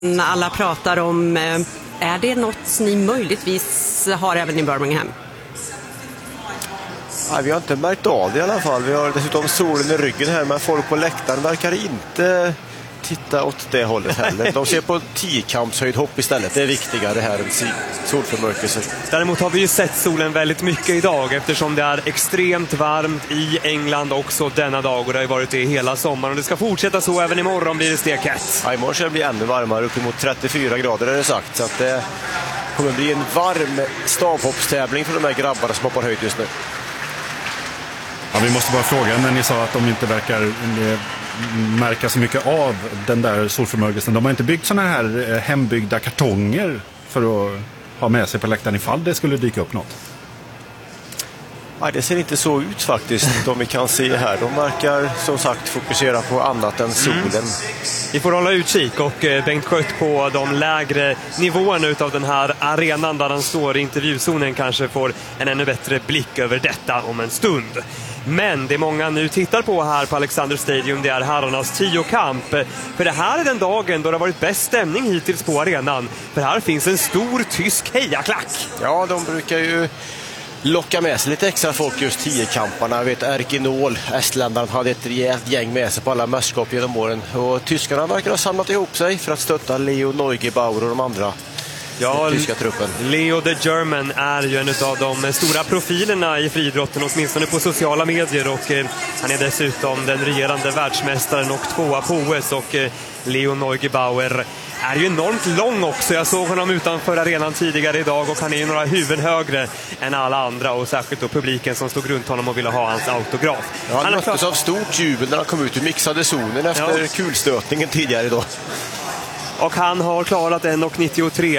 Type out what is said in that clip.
alla pratar om. Är det något ni möjligtvis har även i Birmingham? Nej, vi har inte märkt av det i alla fall. Vi har dessutom solen i ryggen här, men folk på läktaren verkar inte titta åt det hållet heller. De ser på 10-kampshöjdhopp istället. Det är viktigare här än solförmörkelse. Däremot har vi ju sett solen väldigt mycket idag eftersom det är extremt varmt i England också denna dag, och det har varit det hela sommaren. Och det ska fortsätta så även imorgon blir det stekhett. Ja, imorgon ska det bli ännu varmare, uppemot 34 grader är det sagt. Så att det kommer bli en varm stavhoppstävling för de här grabbarna som hoppar höjt just nu. Ja, vi måste bara fråga när ni sa att de inte verkar märka så mycket av den där solförmörkelsen. De har inte byggt såna här hembyggda kartonger för att ha med sig på läktaren ifall det skulle dyka upp något. Nej, det ser inte så ut faktiskt, de vi kan se här. De verkar som sagt fokusera på annat än solen. Vi får hålla utkik, och Bengt Skött på de lägre nivåerna utav den här arenan där han står i intervjuzonen kanske får en ännu bättre blick över detta om en stund. Men det många nu tittar på här på Alexander Stadium, det är herrarnas 10-kamp. För det här är den dagen då det har varit bäst stämning hittills på arenan. För här finns en stor tysk hejaklack. Ja, de brukar ju locka med sig lite extra folk just 10-kamparna. Jag vet, Erkin Åhl, estländaren, hade ett rejält gäng med sig på alla mästerskap genom åren. Och tyskarna verkar ha samlat ihop sig för att stötta Leo Neugebauer och de andra. Ja, tyska truppen. Leo the German är ju en av de stora profilerna i friidrotten, åtminstone på sociala medier, och han är dessutom den regerande världsmästaren och 2:a på OS. Och Leo Neugebauer är ju enormt lång också. Jag såg honom utanför arenan tidigare idag, och han är ju några huvuden högre än alla andra, och särskilt då publiken som stod runt honom och ville ha hans autograf. Ja, han möttes av stort jubel när han kom ut ur mixade zonen efter kulstötningen tidigare idag. Och han har klarat 1:93